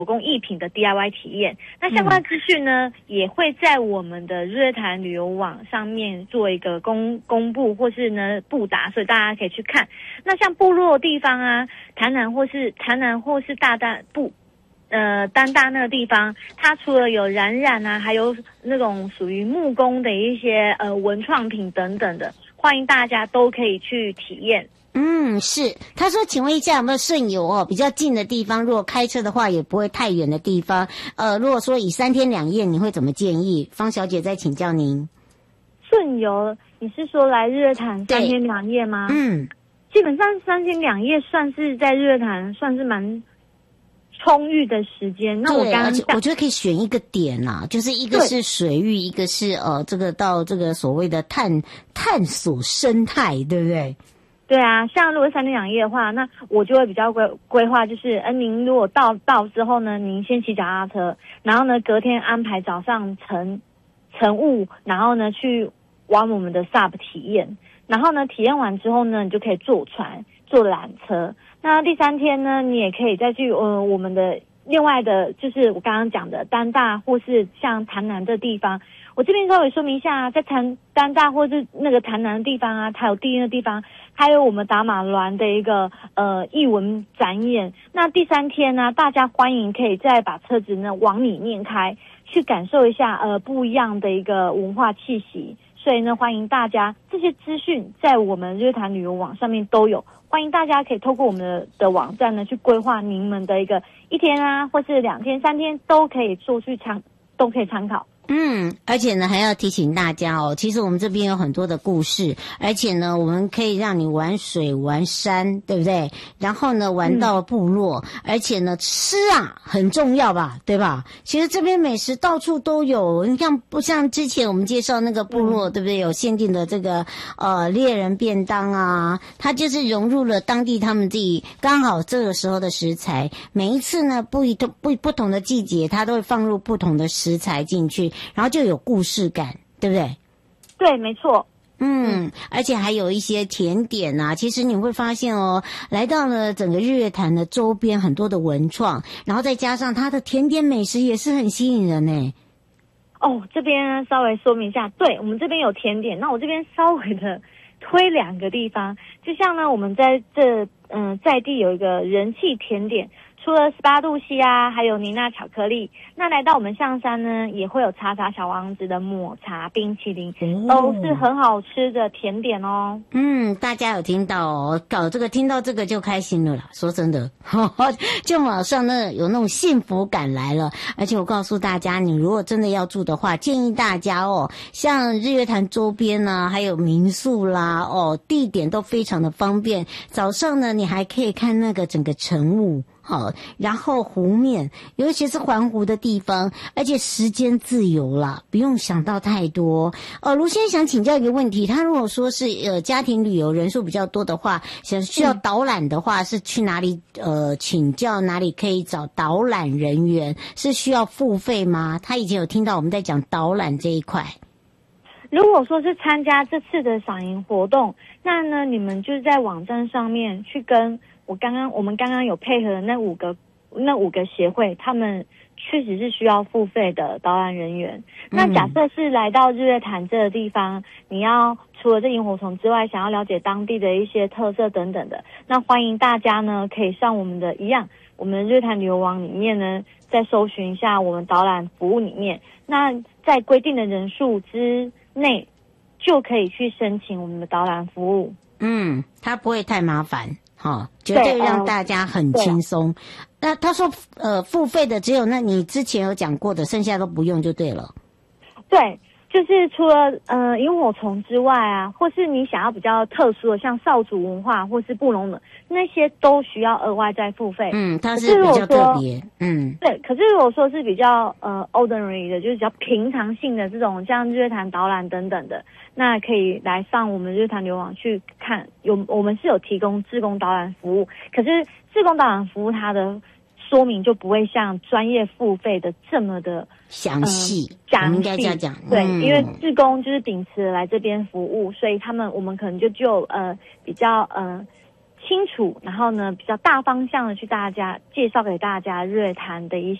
工艺品的 DIY 体验。那相关资讯呢，也会在我们的日月潭旅游网上面做一个公布，或是呢布达，所以大家可以去看。那像部落的地方啊，台南或是丹大那个地方，它除了有染啊，还有那种属于木工的一些文创品等等的，欢迎大家都可以去体验。 是。他说请问一下有没有顺游哦，比较近的地方，如果开车的话也不会太远的地方。如果说以3天2夜，你会怎么建议？方小姐再请教您。 顺游，你是说来日月潭3天2夜吗？基本上3天2夜算是在日月潭算是蛮充裕的时间。那我觉得可以选一个点啊，就是一个是水域，一个是这个到这个所谓的探索生态，对不对？ 对啊，像如果3天2夜的话，那我就会比较规划，就是您如果到之后呢，您先骑脚踏车，然后呢隔天安排早上晨雾，然后呢去玩我们的 SUP 体验，然后呢体验完之后呢，你就可以坐船坐缆车。那第3天呢，你也可以再去我们的另外的，就是我刚刚讲的丹大或是像潭南的地方。我这边稍微说明一下，在丹大或是那个潭南的地方啊，还有地音的地方，还有我们达马峦的一个艺文展演。那第3天呢，大家欢迎可以再把车子呢往里面开，去感受一下不一样的一个文化气息。所以呢，欢迎大家，这些资讯在我们日月潭旅游网上面都有，欢迎大家可以透过我们的网站呢去规划您们的一个1天啊，或是2天、3天都可以都可以参考。 而且呢还要提醒大家哦，其实我们这边有很多的故事，而且呢我们可以让你玩水玩山，对不对？然后呢玩到部落，而且呢吃啊很重要吧，对吧？其实这边美食到处都有，你看不像之前我们介绍那个部落，对不对？有限定的这个猎人便当啊，它就是融入了当地他们自己刚好这个时候的食材，每一次呢不同的季节它都会放入不同的食材进去，然后就有故事感，对不对？ 对，没错。 而且还有一些甜点啊，其实你会发现哦，来到了整个日月潭的周边很多的文创，然后再加上它的甜点美食也是很吸引人呢。 这边稍微说明一下，对，我们这边有甜点，那我这边稍微的推2个地方，就像呢我们在在地有一个人气甜点，除了18度 C 啊，还有妮娜巧克力。那来到我们象山呢，也会有茶小王子的抹茶冰淇淋，都是很好吃的甜点哦。 大家有听到哦，听到这个就开心了啦。说真的，就马上有那种幸福感来了。而且我告诉大家，你如果真的要住的话，建议大家像日月潭周边啊，还有民宿啦，地点都非常的方便。早上呢，你还可以看那个整个晨雾。然后湖面，尤其是环湖的地方，而且时间自由啦，不用想到太多。卢先生想请教一个问题，他如果说是家庭旅游人数比较多的话，需要导览的话，是去哪里请教哪里可以找导览人员？是需要付费吗？他以前有听到我们在讲导览这一块。 如果说是参加这次的赏萤活动，那呢你们就是在网站上面去跟我们刚刚有配合的那五个协会，他们确实是需要付费的导览人员。那假设是来到日月潭这个地方，你要除了这萤火虫之外，想要了解当地的一些特色等等的，那欢迎大家呢可以上我们的日月潭旅游网里面呢，再搜寻一下我们导览服务里面，那在规定的人数之内就可以去申请我们的导览服务。 它不会太麻烦。绝对让大家很轻松。那他说付费的只有那你之前有讲过的，剩下都不用就对了。 对，就是除了萤火虫之外啊，或是你想要比较特殊的，像少族文化或是布农的那些，都需要额外再付费。 它是比较特别。 对。可是如果说是比较ordinary 的，就是比较平常性的这种，像日月潭导览等等的，那可以来上我们日月潭旅游网去看。我们是有提供志工导览服务，可是志工导览服务它的说明就不会像专业付费的这么的详细。我们应该这样讲。 对，因为志工就是秉持来这边服务，所以我们可能就比较清楚，然后呢比较大方向的去大家介绍给大家日月潭的一